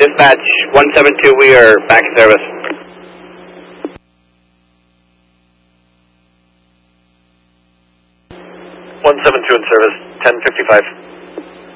Dispatch 172, we are back in service. 172 in service, 10:55.